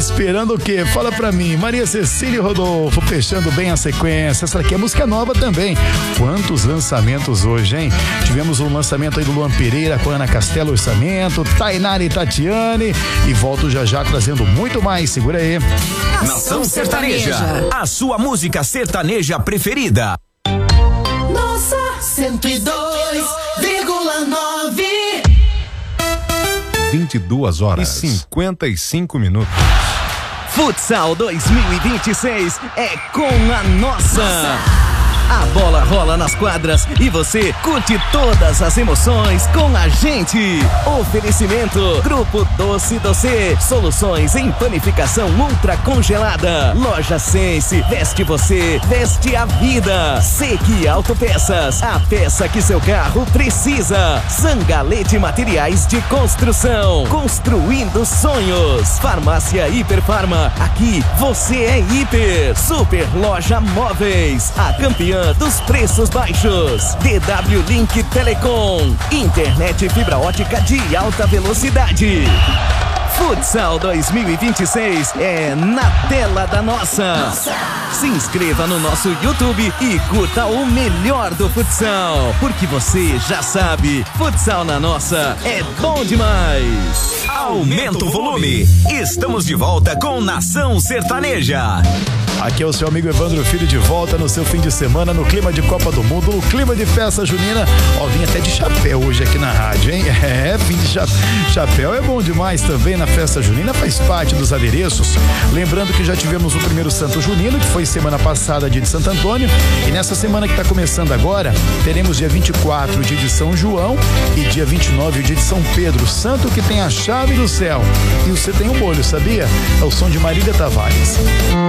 Esperando o quê? Fala pra mim. Maria Cecília e Rodolfo, fechando bem a sequência. Essa aqui é música nova também. Quantos lançamentos hoje, hein? Tivemos um lançamento aí do Luan Pereira com Ana Castelo Orçamento, Tainara e Tatiane. E volto já já trazendo muito mais. Segura aí. Nação Sertaneja, a sua música sertaneja preferida. Nossa 102,9. 22 horas e 55 minutos. Futsal 2026 é com a nossa. A bola rola nas quadras e você curte todas as emoções com a gente. Oferecimento Grupo Doce Doce, soluções em panificação ultra congelada. Loja Sense, veste você, veste a vida. Sequi Autopeças, a peça que seu carro precisa. Zangalete Materiais de Construção, construindo sonhos. Farmácia Hiperfarma, aqui você é hiper. Super Loja Móveis, a campeã dos preços baixos. DW Link Telecom, internet fibra ótica de alta velocidade. Futsal 2026 é na tela da nossa. Se inscreva no nosso YouTube e curta o melhor do futsal, porque você já sabe, futsal na nossa é bom demais. Aumenta o volume. Estamos de volta com Nação Sertaneja. Aqui é o seu amigo Evandro Filho de volta no seu fim de semana, no clima de Copa do Mundo, no clima de festa junina. Ó, vim até de chapéu hoje aqui na rádio, hein? É, vim de chapéu é bom demais também na festa junina, faz parte dos adereços. Lembrando que já tivemos o primeiro Santo Junino, que foi semana passada, dia de Santo Antônio, e nessa semana que está começando agora, teremos dia 24 o dia de São João e dia 29 o dia de São Pedro, santo que tem a chave do céu. E você tem um molho, sabia? É o som de Marília Tavares.